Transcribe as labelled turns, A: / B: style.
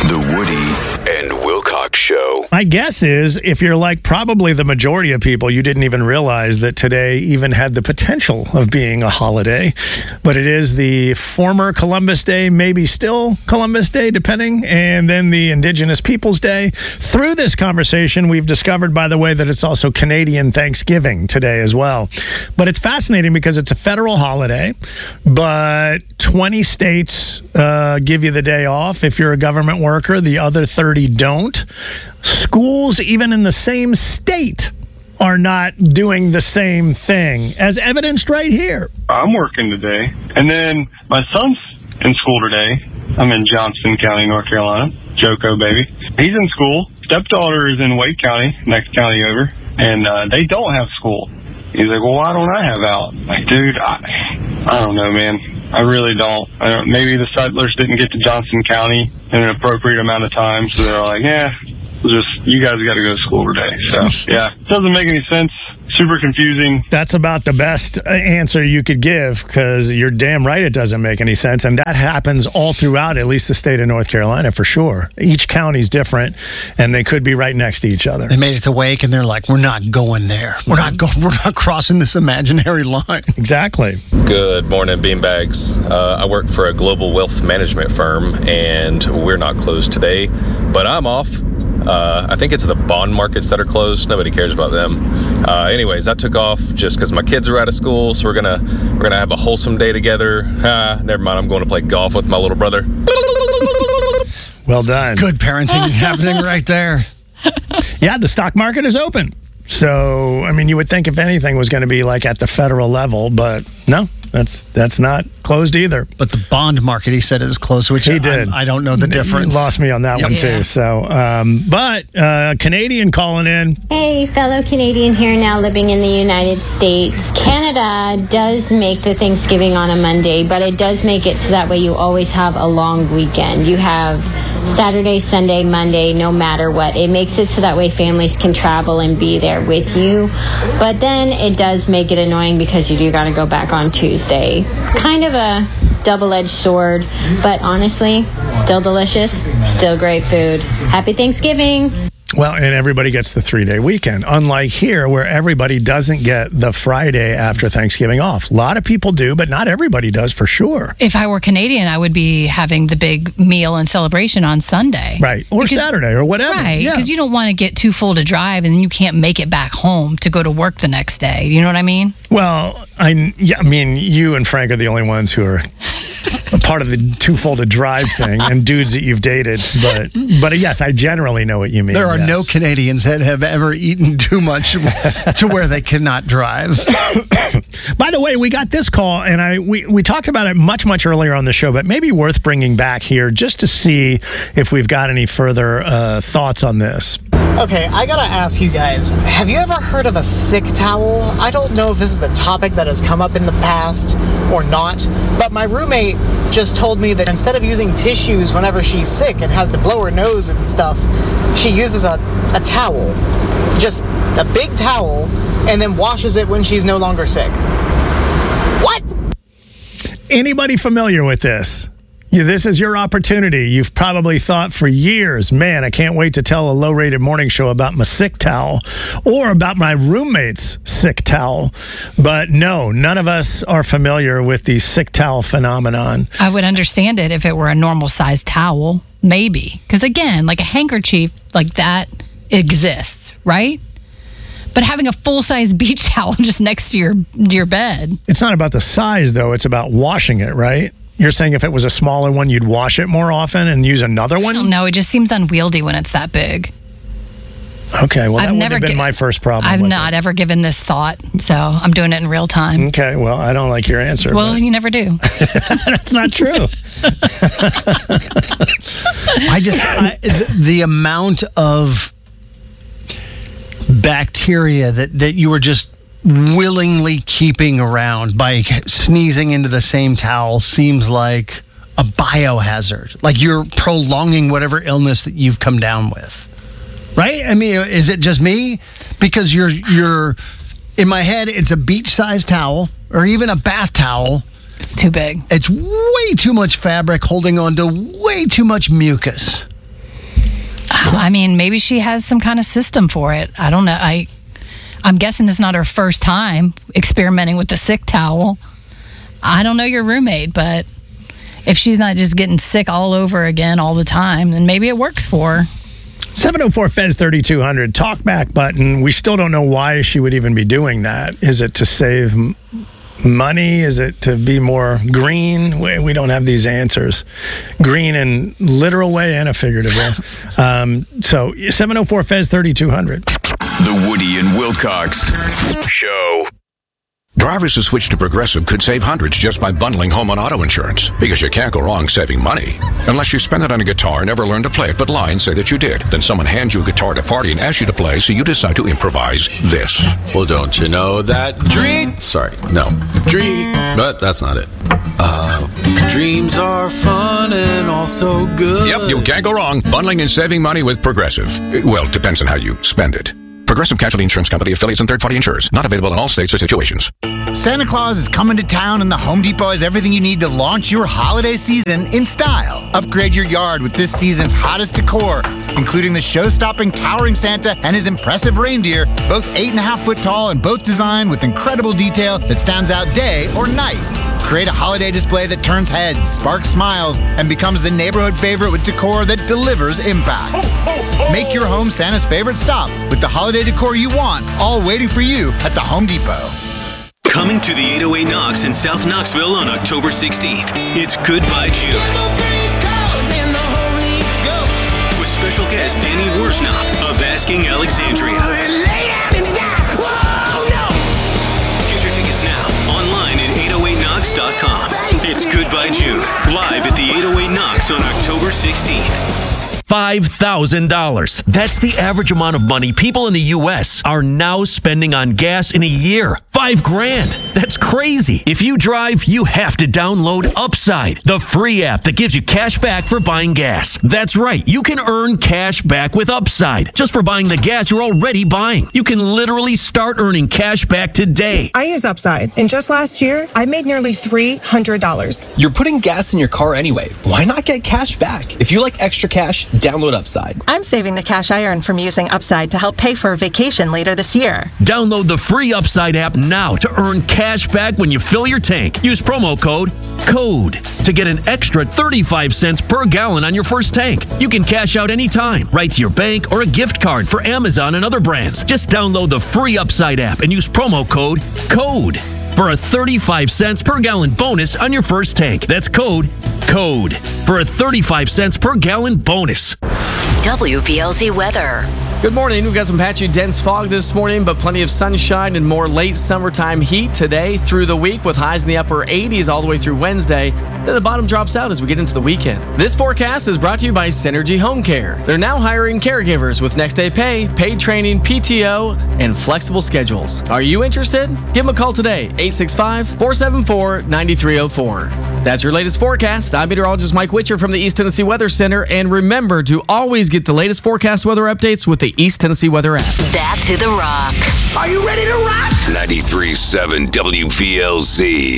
A: The Woody and Wilcox Show.
B: My guess is, if you're like probably the majority of people, you didn't even realize that today even had the potential of being a holiday. But it is the former Columbus Day, maybe still Columbus Day, depending, and then the Indigenous Peoples Day. Through this conversation, we've discovered, by the way, that it's also Canadian Thanksgiving today as well. But it's fascinating because it's a federal holiday, but 20 states give you the day off if you're a government worker. The other 30 don't. Schools, even in the same state, are not doing the same thing, as evidenced right here.
C: I'm working today. And then my son's in school today. I'm in Johnston County, North Carolina. Joko, baby. He's in school. Stepdaughter is in Wake County, next county over. And they don't have school. He's like, well, why don't I have out? I'm like, dude, I don't know, man. I really don't. Maybe the settlers didn't get to Johnston County in an appropriate amount of time, so they're like, you guys got to go to school today. So, yeah, it doesn't make any sense. Super confusing.
B: That's about the best answer you could give, because you're damn right it doesn't make any sense. And that happens all throughout, at least the state of North Carolina, for sure. Each county's different, and they could be right next to each other.
D: They made it to Wake, and they're like, we're not going there. We're not crossing this imaginary line.
B: Exactly.
E: Good morning, Beanbags. I work for a global wealth management firm, and we're not closed today, but I'm off. I think it's the bond markets that are closed. Nobody cares about them. Anyways, I took off just because my kids are out of school, so we're gonna have a wholesome day together. Never mind, I'm going to play golf with my little brother.
B: Well done.
D: Good parenting happening right there.
B: Yeah, the stock market is open. So, I mean, you would think if anything was going to be like at the federal level, but no, that's not closed either.
D: But the bond market, he said, is closed, which
B: he did.
D: I don't know the difference.
B: He lost me on that one, too. So, but Canadian calling in.
F: Hey, fellow Canadian here now living in the United States. Canada does make the Thanksgiving on a Monday, but it does make it so that way you always have a long weekend. You have Saturday, Sunday, Monday, no matter what. It makes it so that way families can travel and be there with you. But then it does make it annoying because you do got to go back on Tuesday. Kind of a double-edged sword, but honestly, still delicious, still great food. Happy Thanksgiving.
B: Well, and everybody gets the 3-day weekend, unlike here where everybody doesn't get the Friday after Thanksgiving off. A lot of people do, but not everybody does for sure.
G: If I were Canadian, I would be having the big meal and celebration on Sunday.
B: Right, or Saturday or whatever.
G: Right, because you don't want to get too full to drive and then you can't make it back home to go to work the next day. You know what I mean?
B: Well, I mean, you and Frank are the only ones who are part of the two-folded drive thing, and dudes that you've dated. But yes, I generally know what you mean.
D: There are no Canadians that have ever eaten too much to where they cannot drive.
B: By the way, we got this call, and we talked about it much earlier on the show, but maybe worth bringing back here just to see if we've got any further thoughts on this.
H: Okay, I gotta ask you guys, have you ever heard of a sick towel? I don't know if this is a topic that has come up in the past or not, but my roommate just told me that instead of using tissues whenever she's sick and has to blow her nose and stuff, she uses a towel. Just a big towel, and then washes it when she's no longer sick. What?
B: Anybody familiar with this? This is your opportunity. You've probably thought for years, man, I can't wait to tell a low-rated morning show about my sick towel or about my roommate's sick towel. But no, none of us are familiar with the sick towel phenomenon.
G: I would understand it if it were a normal-sized towel, maybe. Because again, like a handkerchief like that exists, right? But having a full-size beach towel just next to your bed.
B: It's not about the size, though. It's about washing it, right? You're saying if it was a smaller one, you'd wash it more often and use another one?
G: I don't know. It just seems unwieldy when it's that big.
B: Okay, well, that would have been my first problem.
G: I've not ever given this thought, so I'm doing it in real time.
B: Okay, well, I don't like your answer.
G: Well, you never do.
B: That's not true.
D: The amount of bacteria that you were just willingly keeping around by sneezing into the same towel seems like a biohazard. Like you're prolonging whatever illness that you've come down with. Right? I mean, is it just me? Because you're in my head, it's a beach-sized towel or even a bath towel.
G: It's too big.
D: It's way too much fabric holding on to way too much mucus.
G: I mean, maybe she has some kind of system for it. I don't know. I'm guessing it's not her first time experimenting with the sick towel. I don't know your roommate, but if she's not just getting sick all over again all the time, then maybe it works for her.
B: 704 Fez 3200 talkback button. We still don't know why she would even be doing that. Is it to save money? Is it to be more green? We don't have these answers. Green in literal way and a figurative way. So 704 Fez 3200.
A: The Woody and Wilcox Show.
I: Drivers who switch to Progressive could save hundreds just by bundling home and auto insurance, because you can't go wrong saving money. Unless you spend it on a guitar and never learn to play it but lie and say that you did. Then someone hands you a guitar at a party and asks you to play, so you decide to improvise this.
J: Well, don't you know that but that's not it. Dreams are fun and also good.
I: Yep, you can't go wrong bundling and saving money with Progressive. Well, depends on how you spend it. Progressive Casualty Insurance Company, affiliates, and third-party insurers. Not available in all states or situations.
K: Santa Claus is coming to town, and the Home Depot has everything you need to launch your holiday season in style. Upgrade your yard with this season's hottest decor, including the show-stopping towering Santa and his impressive reindeer, both 8.5 foot tall and both designed with incredible detail that stands out day or night. Create a holiday display that turns heads, sparks smiles, and becomes the neighborhood favorite with decor that delivers impact. Make your home Santa's favorite stop with the holiday decor you want, all waiting for you at the Home Depot.
L: Coming to the 808 Knox in South Knoxville on October 16th. It's Goodbye June. With special guest Danny Worsnop of Asking Alexandria. Get your tickets now online at 808knox.com. It's Goodbye June, live at the 808 Knox on October 16th.
M: $5,000. That's the average amount of money people in the U.S. are now spending on gas in a year. $5,000. That's crazy. If you drive, you have to download Upside, the free app that gives you cash back for buying gas. That's right. You can earn cash back with Upside just for buying the gas you're already buying. You can literally start earning cash back today.
N: I use Upside, and just last year, I made nearly $300.
O: You're putting gas in your car anyway. Why not get cash back? If you like extra cash, download Upside.
N: I'm saving the cash I earn from using Upside to help pay for a vacation later this year.
M: Download the free Upside app now to earn cash back when you fill your tank. Use promo code CODE to get an extra 35 cents per gallon on your first tank. You can cash out anytime, right to your bank or a gift card for Amazon and other brands. Just download the free Upside app and use promo code CODE for a 35 cents per gallon bonus on your first tank. That's code CODE for a 35 cents per gallon bonus.
P: WVLZ weather.
Q: Good morning. We've got some patchy, dense fog this morning, but plenty of sunshine and more late summertime heat today through the week with highs in the upper 80s all the way through Wednesday. Then the bottom drops out as we get into the weekend. This forecast is brought to you by Synergy Home Care. They're now hiring caregivers with next day pay, paid training, PTO, and flexible schedules. Are you interested? Give them a call today, 865-474-9304. That's your latest forecast. I'm meteorologist Mike Witcher from the East Tennessee Weather Center. And remember to always get the latest forecast weather updates with the East Tennessee Weather app.
P: Back to the rock.
A: Are you ready to rock? 93.7 WVLZ.